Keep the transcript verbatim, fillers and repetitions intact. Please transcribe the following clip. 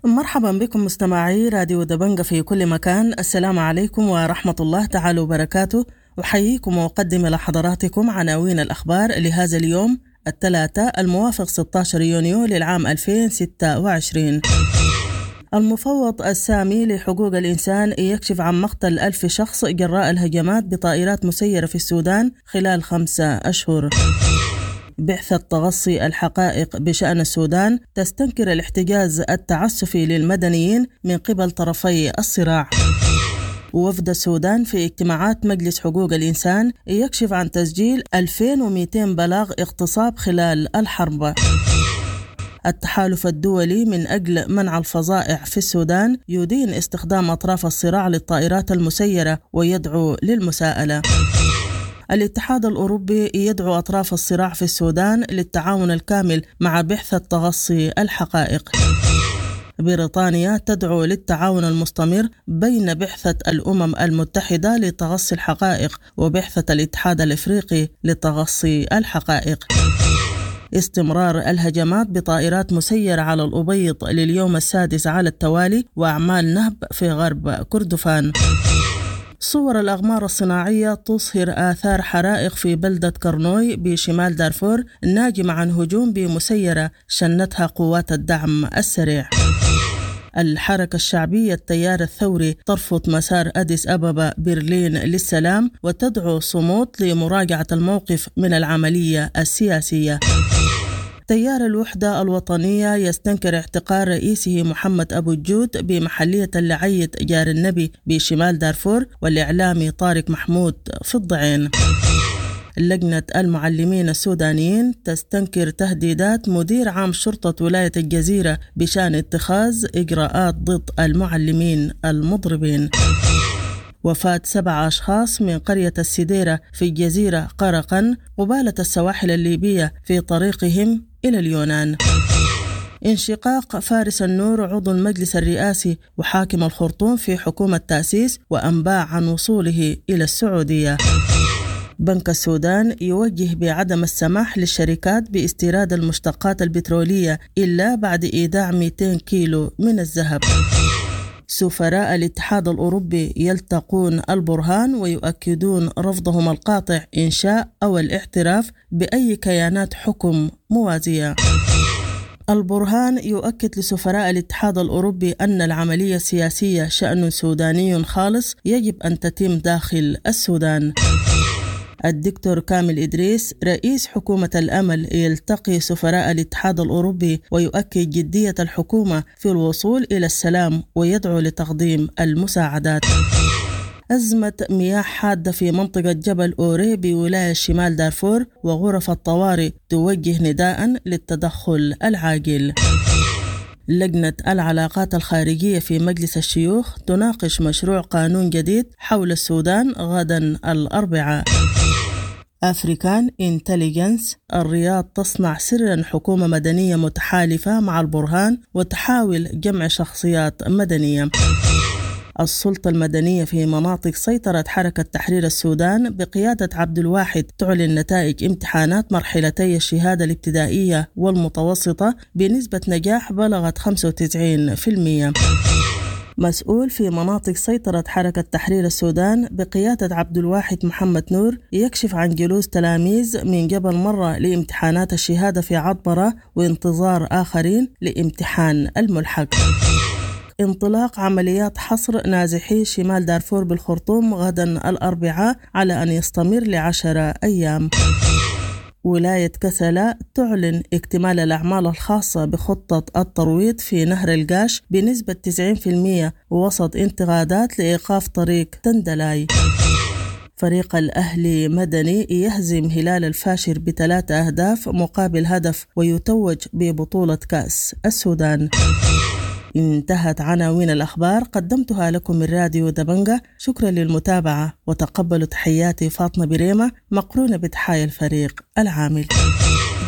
مرحبا بكم مستمعي راديو دبنجة في كل مكان. السلام عليكم ورحمة الله تعالى وبركاته. أحييكم وأقدم لحضراتكم عناوين الأخبار لهذا اليوم الثلاثاء الموافق ستة عشر يونيو للعام ألفين وستة وعشرين. المفوض السامي لحقوق الإنسان يكشف عن مقتل ألف شخص جراء الهجمات بطائرات مسيرة في السودان خلال خمسة أشهر. بعثة تغصي الحقائق بشأن السودان تستنكر الاحتجاز التعسفي للمدنيين من قبل طرفي الصراع. وفد السودان في اجتماعات مجلس حقوق الإنسان يكشف عن تسجيل ألفين ومئتين بلاغ اغتصاب خلال الحرب. التحالف الدولي من أجل منع الفظائع في السودان يدين استخدام أطراف الصراع للطائرات المسيرة ويدعو للمساءلة. الاتحاد الأوروبي يدعو أطراف الصراع في السودان للتعاون الكامل مع بعثة تغصي الحقائق. بريطانيا تدعو للتعاون المستمر بين بعثة الأمم المتحدة لتغصي الحقائق وبعثة الاتحاد الإفريقي لتغصي الحقائق. استمرار الهجمات بطائرات مسيرة على الأبيض لليوم السادس على التوالي وأعمال نهب في غرب كردفان. صور الأغمار الصناعية تظهر آثار حرائق في بلدة كرنوي بشمال دارفور ناجمة عن هجوم بمسيرة شنتها قوات الدعم السريع. الحركة الشعبية التيار الثوري ترفض مسار أديس أبابا برلين للسلام وتدعو صمود لمراجعة الموقف من العملية السياسية. تيار الوحدة الوطنية يستنكر اعتقال رئيسه محمد أبو الجود بمحلية اللعية جار النبي بشمال دارفور والإعلامي طارق محمود في الضعين. لجنة المعلمين السودانيين تستنكر تهديدات مدير عام شرطة ولاية الجزيرة بشأن اتخاذ إجراءات ضد المعلمين المضربين. وفاة سبع أشخاص من قرية السديرة في الجزيرة قرقا قبالة السواحل الليبية في طريقهم إلى اليونان. انشقاق فارس النور عضو المجلس الرئاسي وحاكم الخرطوم في حكومة تأسيس وأنباء عن وصوله إلى السعودية. بنك السودان يوجه بعدم السماح للشركات باستيراد المشتقات البترولية إلا بعد إيداع مئتين كيلو من الذهب. سفراء الاتحاد الأوروبي يلتقون البرهان ويؤكدون رفضهم القاطع إنشاء أو الاعتراف بأي كيانات حكم موازية. البرهان يؤكد لسفراء الاتحاد الأوروبي أن العملية السياسية شأن سوداني خالص يجب أن تتم داخل السودان. الدكتور كامل إدريس رئيس حكومة الأمل يلتقي سفراء الاتحاد الأوروبي ويؤكد جدية الحكومة في الوصول إلى السلام ويدعو لتقديم المساعدات. أزمة مياه حادة في منطقة جبل أوري بولاية شمال دارفور وغرف الطوارئ توجه نداء للتدخل العاجل. لجنة العلاقات الخارجية في مجلس الشيوخ تناقش مشروع قانون جديد حول السودان غدا الأربعاء. أفريكان إنتليجنس الرياض تصنع سرا حكومة مدنية متحالفة مع البرهان وتحاول جمع شخصيات مدنية. السلطة المدنية في مناطق سيطرة حركة تحرير السودان بقيادة عبد الواحد تعلن نتائج امتحانات مرحلتي الشهادة الابتدائية والمتوسطة بنسبة نجاح بلغت خمسة وتسعين بالمئة. مسؤول في مناطق سيطرة حركة تحرير السودان بقيادة عبد الواحد محمد نور يكشف عن جلوس تلاميذ من قبل مرة لامتحانات الشهادة في عطبرة وانتظار آخرين لامتحان الملحق. انطلاق عمليات حصر نازحي شمال دارفور بالخرطوم غدا الأربعاء على أن يستمر لعشرة أيام. ولاية كسلا تعلن اكتمال الأعمال الخاصة بخطة الترويض في نهر القاش بنسبة تسعين بالمئة وسط انتقادات لإيقاف طريق تندلاي. فريق الأهلي مدني يهزم هلال الفاشر بثلاث أهداف مقابل هدف ويتوج ببطولة كأس السودان. انتهت عناوين الأخبار قدمتها لكم من راديو دبنجة. شكرا للمتابعة وتقبلوا تحياتي فاطمة بريمة مقرونة بتحايا الفريق العامل.